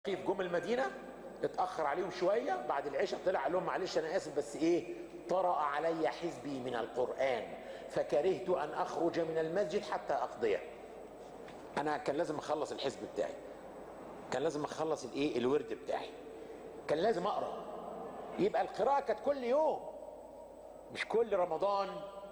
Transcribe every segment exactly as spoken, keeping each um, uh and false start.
في جم المدينه اتاخر عليهم شويه بعد العشاء، طلع قال لهم معلش انا اسف بس ايه طرأ علي حزبي من القران فكرهت ان اخرج من المسجد حتى اقضيه. انا كان لازم اخلص الحزب بتاعي، كان لازم اخلص الايه الورد بتاعي، كان لازم اقرا. يبقى القراءه كانت كل يوم مش كل رمضان.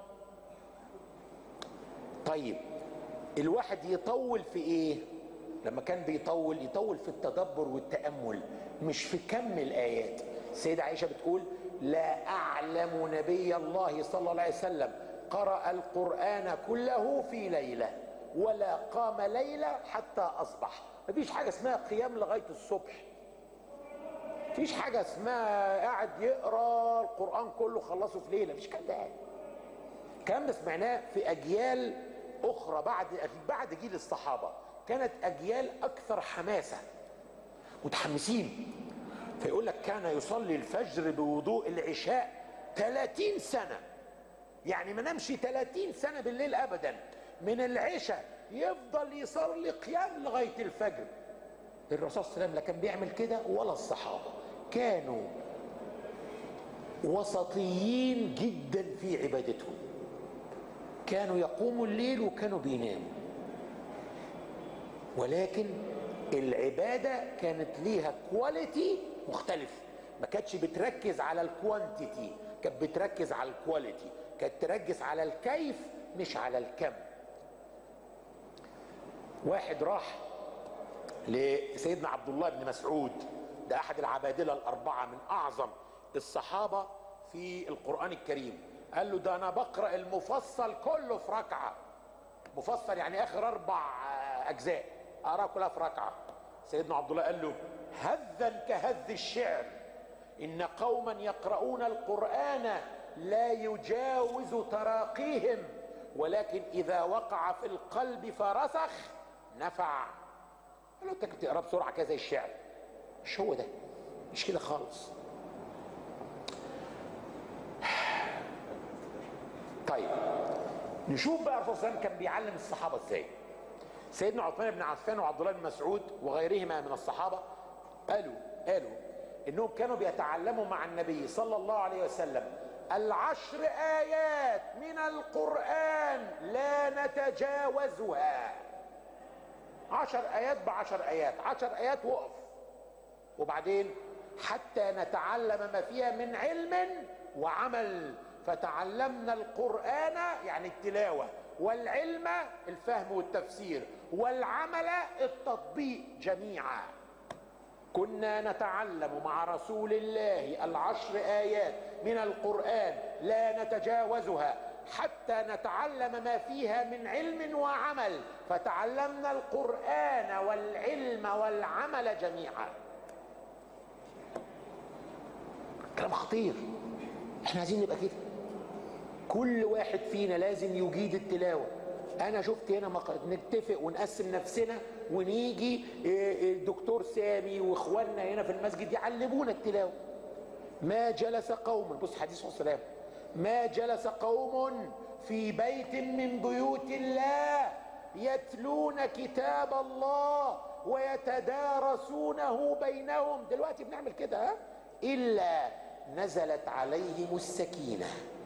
طيب الواحد يطول في ايه؟ لما كان بيطول يطول في التدبر والتأمل مش في كم الآيات. السيدة عائشة بتقول لا أعلم نبي الله صلى الله عليه وسلم قرأ القرآن كله في ليلة ولا قام ليلة حتى أصبح. مفيش حاجة اسمها قيام لغاية الصبح، مفيش حاجة اسمها قاعد يقرأ القرآن كله خلصه في ليلة، مفيش كلام ده. الكلام ده سمعناه في أجيال أخرى بعد بعد جيل الصحابة، كانت أجيال أكثر حماسة متحمسين. فيقول لك كان يصلي الفجر بوضوء العشاء ثلاثين سنة، يعني ما نمشي ثلاثين سنة بالليل أبدا، من العشاء يفضل يصلي قيام لغاية الفجر. الرسول صلى الله عليه وسلم لا كان بيعمل كده ولا الصحابة، كانوا وسطيين جدا في عبادتهم، كانوا يقوموا الليل وكانوا بيناموا، ولكن العبادة كانت ليها كواليتي مختلف، ما كانتش بتركز على الكوانتيتي، كانت بتركز على الكواليتي، كانت تركز على الكيف مش على الكم. واحد راح لسيدنا عبد الله بن مسعود، ده أحد العبادلة الأربعة من أعظم الصحابة في القرآن الكريم، قال له ده أنا بقرأ المفصل كله في ركعة. مفصل يعني آخر أربع أجزاء أقرأ كلها في ركعة. سيدنا عبد الله قال له هذا كهذ الشعر، إن قوما يقرؤون القرآن لا يجاوز تراقيهم، ولكن إذا وقع في القلب فرسخ نفع. قال له أنت بتقرأ بسرعة كده زي الشعر، مش هو ده، مش كده خالص. طيب نشوف بقى الرسول صلى الله عليه وسلم كان بيعلم الصحابة ازاي. سيدنا عثمان بن عفان وعبد الله بن مسعود وغيرهما من الصحابة قالوا قالوا انهم كانوا بيتعلموا مع النبي صلى الله عليه وسلم العشر آيات من القرآن لا نتجاوزها. عشر آيات بعشر آيات، عشر آيات وقف، وبعدين حتى نتعلم ما فيها من علم وعمل. فتعلمنا القرآن يعني التلاوة، والعلم الفهم والتفسير، والعمل التطبيق جميعا. كنا نتعلم مع رسول الله العشر آيات من القرآن لا نتجاوزها حتى نتعلم ما فيها من علم وعمل. فتعلمنا القرآن والعلم والعمل جميعا. كلام خطير، احنا عايزين نبقى كده. كل واحد فينا لازم يجيد التلاوة. انا شفت هنا مقالة نتفق ونقسم نفسنا ونيجي الدكتور سامي واخواننا هنا في المسجد يعلمونا التلاوة. ما جلس قوم، بص حديث صلى الله عليه وسلم، ما جلس قوم في بيت من بيوت الله يتلون كتاب الله ويتدارسونه بينهم. دلوقتي بنعمل كده ها؟ إلا نزلت عليهم السكينة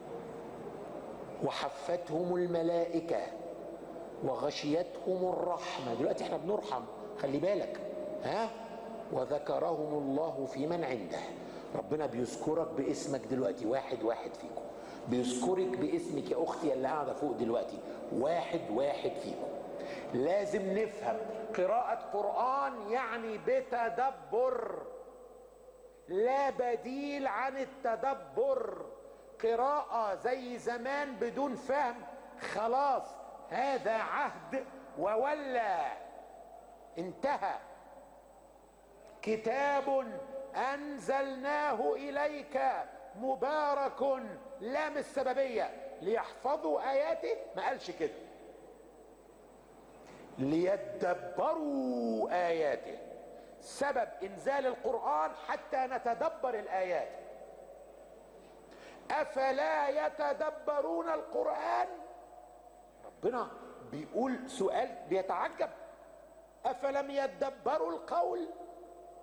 وحفتهم الملائكة وغشيتهم الرحمة. دلوقتي احنا بنرحم، خلي بالك ها. وذكرهم الله في من عنده. ربنا بيذكرك باسمك دلوقتي، واحد واحد فيكم بيذكرك باسمك يا اختي اللي قاعدة فوق دلوقتي، واحد واحد فيكم. لازم نفهم قراءة قرآن يعني بتدبر، لا بديل عن التدبر. قراءة زي زمان بدون فهم خلاص هذا عهد وولى، انتهى. كتاب أنزلناه إليك مبارك، لام السببية ليحفظوا آياته، ما قالش كده، ليدبروا آياته. سبب إنزال القرآن حتى نتدبر الآيات. أفلا يتدبرون القرآن؟ ربنا بيقول سؤال بيتعجب، أفلم يدبروا القول